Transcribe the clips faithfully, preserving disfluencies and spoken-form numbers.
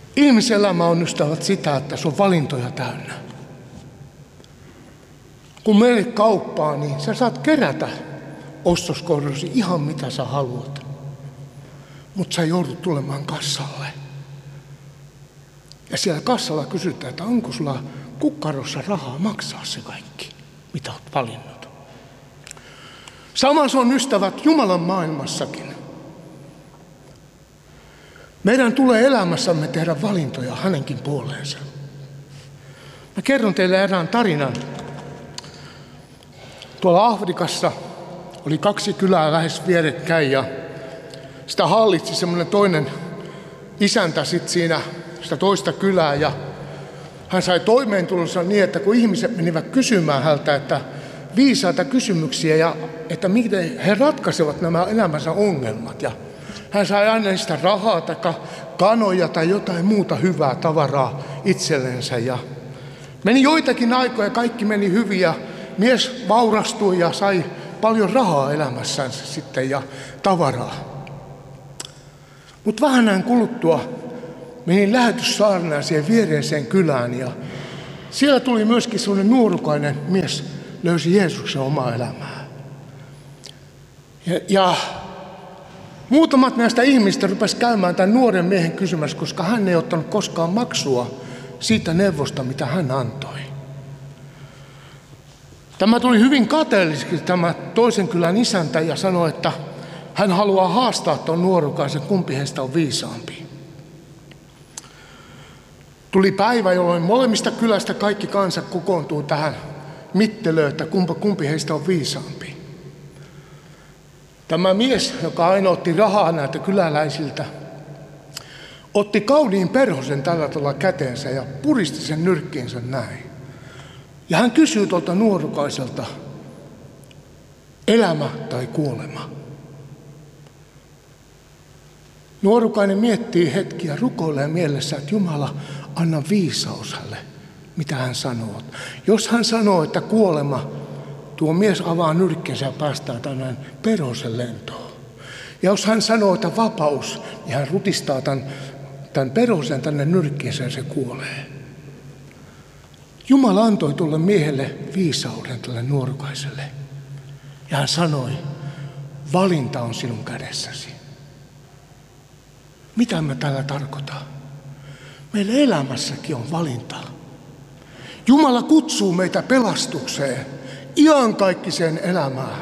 Ihmiselämä on ystävät sitä, että se on valintoja täynnä. Kun menet kauppaan, niin sä saat kerätä ostoskohdallasi ihan mitä sä haluat. Mutta sä joudut tulemaan kassalle. Ja siellä kassalla kysytään, että onko sulla kukkarossa rahaa maksaa se kaikki, mitä olet valinnut. Sama se on ystävät Jumalan maailmassakin. Meidän tulee elämässämme tehdä valintoja hänenkin puoleensa. Mä kerron teille erään tarinan. Tuolla Afrikassa oli kaksi kylää lähes vierekkäin ja sitä hallitsi semmoinen toinen isäntä sit siinä sitä toista kylää ja hän sai toimeentulonsa niin, että kun ihmiset menivät kysymään häneltä, että viisaita kysymyksiä ja että miten he ratkaisevat nämä elämänsä ongelmat. Ja hän sai aina sitä rahaa tai kanoja tai jotain muuta hyvää tavaraa itsellensä. Ja meni joitakin aikoja, kaikki meni hyvin ja mies vaurastui ja sai paljon rahaa elämässänsä sitten ja tavaraa. Mutta vähän näin kuluttua menin lähetyssaarnaan siihen viereiseen kylään ja siellä tuli myöskin sellainen nuorukainen mies, löysi Jeesuksen omaa elämää. Ja, ja muutamat näistä ihmistä rupesi käymään tämän nuoren miehen kysymässä, koska hän ei ottanut koskaan maksua siitä neuvosta, mitä hän antoi. Tämä tuli hyvin kateelliseksi tämä toisen kylän isäntä ja sanoi, että hän haluaa haastaa tuon nuorukaisen, kumpi heistä on viisaampi. Tuli päivä, jolloin molemmista kylästä kaikki kansa kokoontuu tähän mittelöön, että kumpa, kumpi heistä on viisaampi. Tämä mies, joka aina otti rahaa näiltä kyläläisiltä, otti kauniin perhosen tällä tavalla käteensä ja puristi sen nyrkkiinsä näin. Ja hän kysyy tuolta nuorukaiselta, elämä tai kuolema? Nuorukainen miettii hetkiä, rukoilee mielessä, että Jumala, anna viisaus hänelle, mitä hän sanoo. Jos hän sanoo, että kuolema, tuo mies avaa nyrkkinsä ja päästää tämän perhosen lentoon. Ja jos hän sanoo, että vapaus, niin hän rutistaa tämän, tämän perhosen tänne nyrkkinsä ja se kuolee. Jumala antoi tuolle miehelle viisauden tälle nuorukaiselle. Ja hän sanoi, valinta on sinun kädessäsi. Mitä mä tällä tarkoitan? Meillä elämässäkin on valinta. Jumala kutsuu meitä pelastukseen, iankaikkiseen elämään.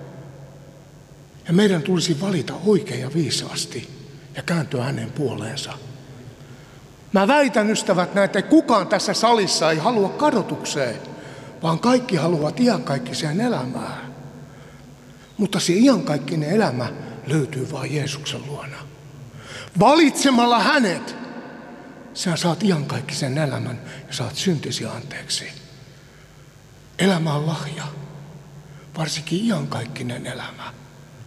Ja meidän tulisi valita oikein ja viisaasti ja kääntyä hänen puoleensa. Mä väitän, ystävät, näin, että kukaan tässä salissa ei halua kadotukseen, vaan kaikki haluavat iankaikkiseen elämään. Mutta se iankaikkinen elämä löytyy vain Jeesuksen luona. Valitsemalla hänet, sä saat iankaikkisen elämän ja saat syntisi anteeksi. Elämä on lahja, varsinkin iankaikkinen elämä.